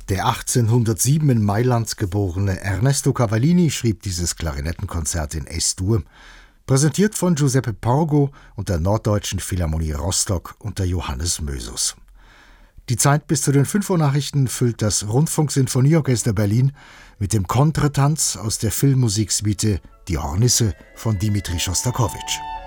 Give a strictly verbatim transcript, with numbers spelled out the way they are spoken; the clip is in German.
Der achtzehnhundertsieben in Mailand geborene Ernesto Cavallini schrieb dieses Klarinettenkonzert in Es-Dur, präsentiert von Giuseppe Porgo und der Norddeutschen Philharmonie Rostock unter Johannes Mösus. Die Zeit bis zu den fünf Uhr Nachrichten füllt das Rundfunksinfonieorchester Berlin mit dem Kontretanz aus der Filmmusiksuite Die Hornisse von Dmitri Schostakowitsch.